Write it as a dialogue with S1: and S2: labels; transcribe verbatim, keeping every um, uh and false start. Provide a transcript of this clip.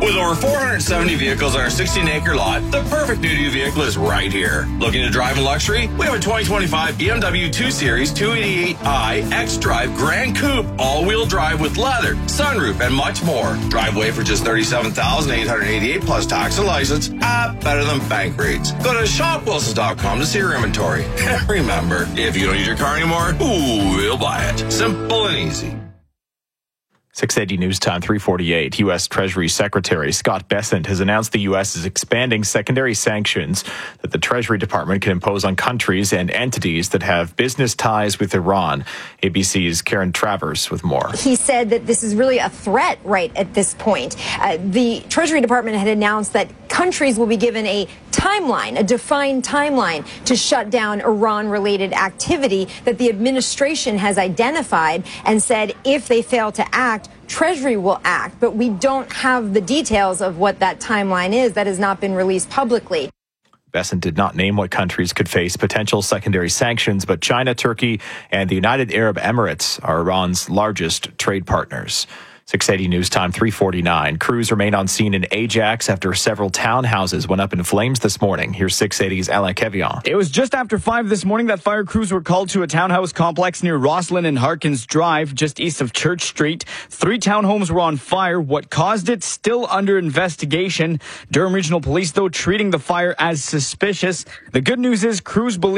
S1: With over four hundred seventy vehicles on our sixteen acre lot, the perfect new to you vehicle is right here. Looking to drive in luxury? We have a twenty twenty-five B M W two Series two eighty-eight i X-Drive Grand Coupe, all-wheel drive with leather, sunroof, and much more. Drive away for just thirty-seven thousand eight hundred eighty-eight dollars plus tax and license. Ah, better than bank rates. Go to shop wilsons dot com to see your inventory. Remember, if you don't use your car anymore, ooh, we'll buy it. Simple and easy.
S2: six eighty News Time, three forty-eight. U S. Treasury Secretary Scott Bessent has announced the U S is expanding secondary sanctions that the Treasury Department can impose on countries and entities that have business ties with Iran. A B C's Karen Travers with more.
S3: He said that this is really a threat right at this point. Uh, the Treasury Department had announced that countries will be given a timeline, a defined timeline to shut down Iran-related activity that the administration has identified and said if they fail to act, Treasury will act. But we don't have the details of what that timeline is. That has not been released publicly.
S2: Bessent did not name what countries could face potential secondary sanctions, but China, Turkey, and the United Arab Emirates are Iran's largest trade partners. six eighty News Time, three forty-nine. Crews remain on scene in Ajax after several townhouses went up in flames this morning. Here's six eighty's Alain Kevian.
S4: It was just after five this morning that fire crews were called to a townhouse complex near Roslyn and Harkins Drive, just east of Church Street. Three townhomes were on fire. What caused it, still under investigation. Durham Regional Police, though, treating the fire as suspicious. The good news is crews believe